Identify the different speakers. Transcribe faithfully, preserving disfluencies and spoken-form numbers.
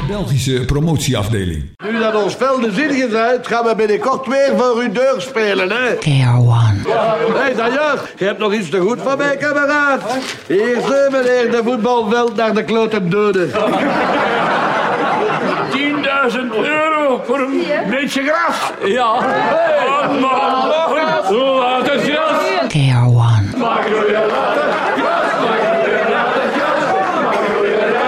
Speaker 1: Belgische promotieafdeling.
Speaker 2: Nu dat ons veld is ingezet, gaan we binnenkort weer voor uw deur spelen, hè?
Speaker 3: K R one.
Speaker 2: Hé, hey, d'ailleurs, je hebt nog iets te goed van mij, kameraad. Hier is meneer de voetbalveld naar de klote doden.
Speaker 4: tienduizend euro voor een beetje gras.
Speaker 3: Ja.
Speaker 4: Hey.